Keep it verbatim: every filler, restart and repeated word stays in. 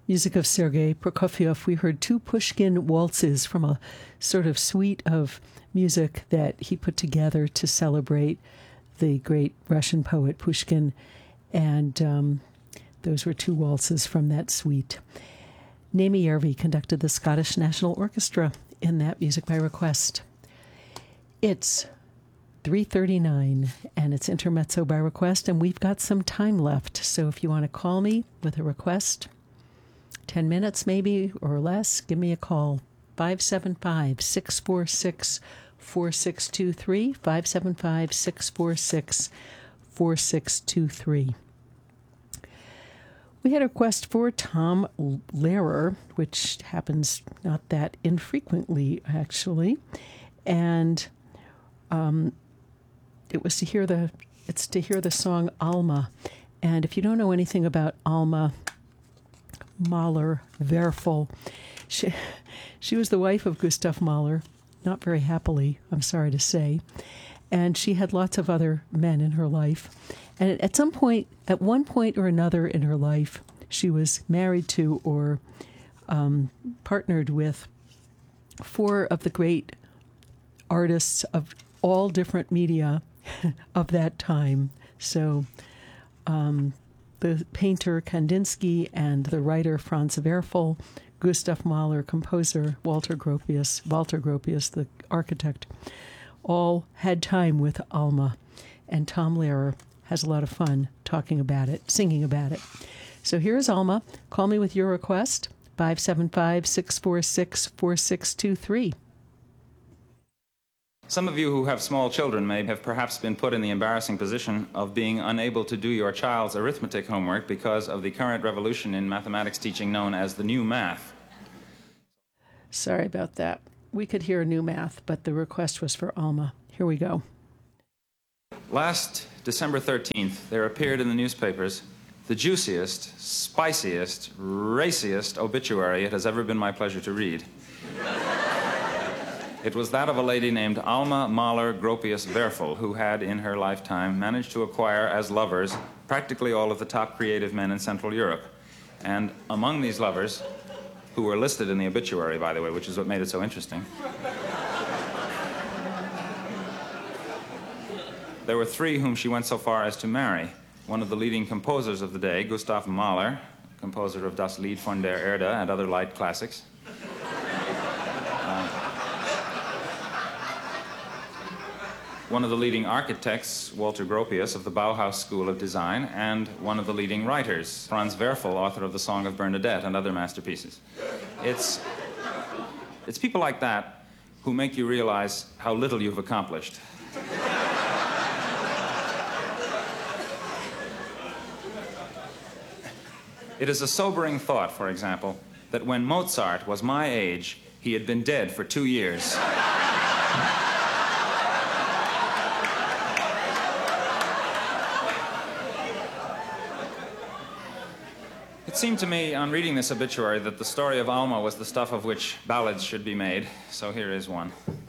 music of Sergei Prokofiev, we heard two Pushkin waltzes from a sort of suite of music that he put together to celebrate the great Russian poet Pushkin. And um, those were two waltzes from that suite. Naomi Järvi conducted the Scottish National Orchestra in that music by request. It's three thirty-nine, and it's Intermezzo by request, and we've got some time left. So if you want to call me with a request, ten minutes maybe or less, give me a call. five seven five, six four six, four six two three, five seven five, six four six, four six two three. We had a request for Tom Lehrer, which happens not that infrequently, actually. And um, it was to hear the, it's to hear the song Alma. And if you don't know anything about Alma Mahler Werfel, she, she was the wife of Gustav Mahler, not very happily, I'm sorry to say. And she had lots of other men in her life. And at some point, at one point or another in her life, she was married to or um, partnered with four of the great artists of all different media of that time. So um, the painter Kandinsky and the writer Franz Werfel, Gustav Mahler, composer Walter Gropius, Walter Gropius, the architect, all had time with Alma. And Tom Lehrer has a lot of fun talking about it, singing about it. So here's Alma. Call me with your request, five seven five, six four six, four six two three. Some of you who have small children may have perhaps been put in the embarrassing position of being unable to do your child's arithmetic homework because of the current revolution in mathematics teaching known as the new math. Sorry about that. We could hear new math, but the request was for Alma. Here we go. Last December thirteenth, there appeared in the newspapers the juiciest, spiciest, raciest obituary it has ever been my pleasure to read. It was that of a lady named Alma Mahler Gropius Werfel, who had, in her lifetime, managed to acquire as lovers practically all of the top creative men in Central Europe. And among these lovers, who were listed in the obituary, by the way, which is what made it so interesting, there were three whom she went so far as to marry. One of the leading composers of the day, Gustav Mahler, composer of Das Lied von der Erde and other light classics. Uh, one of the leading architects, Walter Gropius, of the Bauhaus School of Design, and one of the leading writers, Franz Werfel, author of The Song of Bernadette and other masterpieces. It's, it's people like that who make you realize how little you've accomplished. It is a sobering thought, for example, that when Mozart was my age, he had been dead for two years. It seemed to me, on reading this obituary, that the story of Alma was the stuff of which ballads should be made, so here is one.